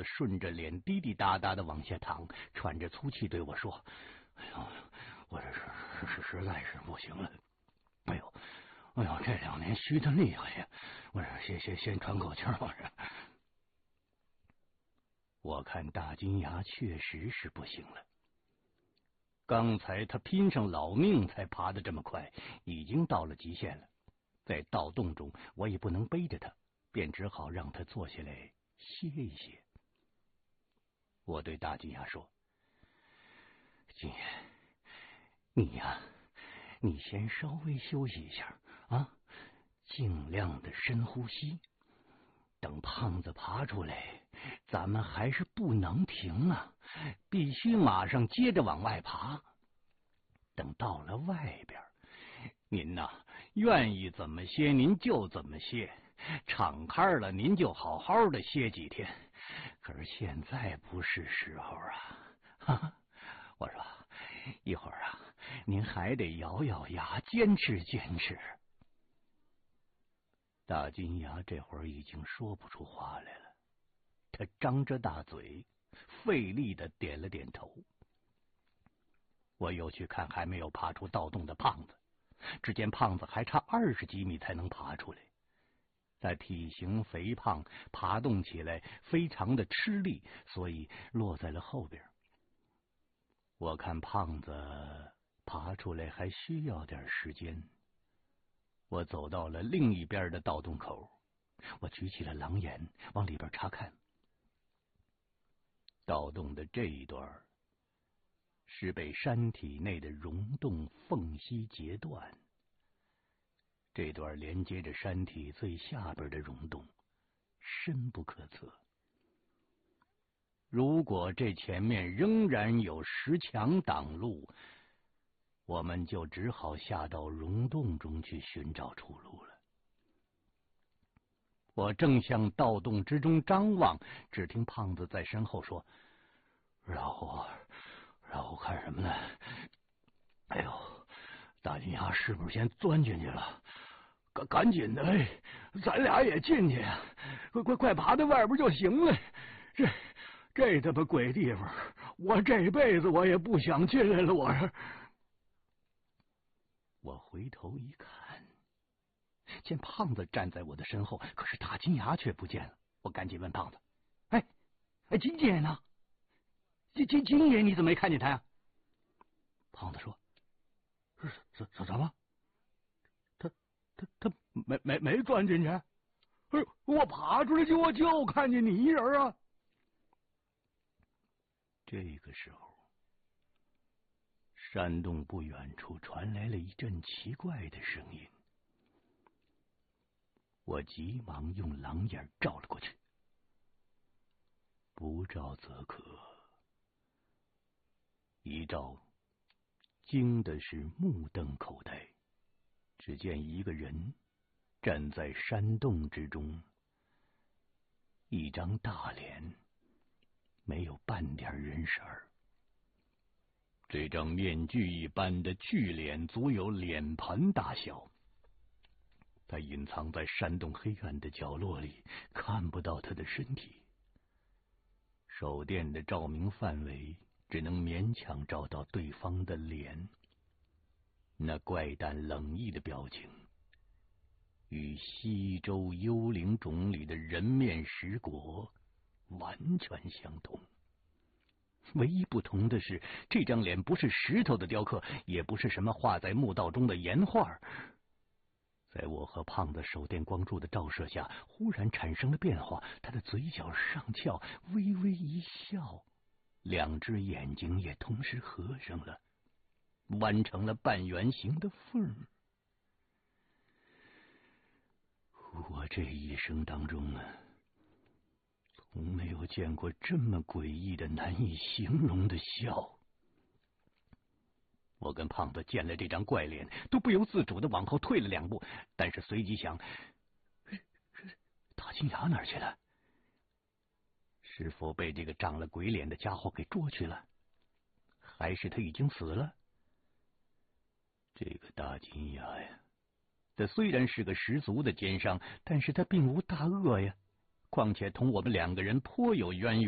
顺着脸滴滴答答的往下淌，喘着粗气对我说：“哎呦，我这实在是不行了。哎呦，这2年虚的厉害呀！我这先喘口气儿。我看大金牙确实是不行了。刚才他拼上老命才爬得这么快，已经到了极限了。在盗洞中，我也不能背着他，便只好让他坐下来歇一歇。我对大金牙说：“金爷，你呀，你先稍微休息一下啊，尽量的深呼吸。等胖子爬出来，咱们还是不能停啊，必须马上接着往外爬。等到了外边，您呐，愿意怎么歇您就怎么歇，敞开了您就好好的歇几天。可是现在不是时候啊！我说，一会儿啊，您还得咬咬牙，坚持坚持。”大金牙这会儿已经说不出话来了，他张着大嘴，费力的点了点头。我又去看还没有爬出盗洞的胖子，只见胖子还差20几米才能爬出来。他体型肥胖，爬动起来非常的吃力，所以落在了后边。我看胖子爬出来还需要点时间。我走到了另一边的盗洞口，我举起了狼眼往里边查看。盗洞的这一段是被山体内的溶洞缝隙截断，这段连接着山体最下边的溶洞，深不可测。如果这前面仍然有石墙挡路，我们就只好下到溶洞中去寻找出路了。我正向盗洞之中张望，只听胖子在身后说：“老胡看什么呢？哎呦，大金牙是不是先钻进去了？赶紧的，咱俩也进去呀！快爬到外边就行了。这他妈鬼地方，我这辈子我也不想进来了。我回头一看，见胖子站在我的身后，可是大金牙却不见了。我赶紧问胖子：“金姐呢？金爷你怎么没看见他呀？”胖子说：“怎么？他没钻进去？我爬出来我就看见你一人啊！”这个时候，山洞不远处传来了一阵奇怪的声音。我急忙用狼眼照了过去，不照则可，一照惊的是目瞪口呆。只见一个人站在山洞之中，一张大脸，没有半点人神儿。这张面具一般的巨脸足有脸盆大小，他隐藏在山洞黑暗的角落里，看不到他的身体。手电的照明范围只能勉强照到对方的脸，那怪诞冷意的表情与西周幽灵种里的人面石国完全相同。唯一不同的是，这张脸不是石头的雕刻，也不是什么画在墓道中的岩画。在我和胖子手电光柱的照射下，忽然产生了变化，他的嘴角上翘，微微一笑，两只眼睛也同时合上了，弯成了半圆形的缝。我这一生当中从没有见过这么诡异的难以形容的笑。我跟胖子见了这张怪脸，都不由自主的往后退了2步，但是随即想，大金牙哪儿去了？是否被这个长了鬼脸的家伙给捉去了？还是他已经死了？这个大金牙呀，他虽然是个十足的奸商，但是他并无大恶呀，况且同我们2个人颇有渊源。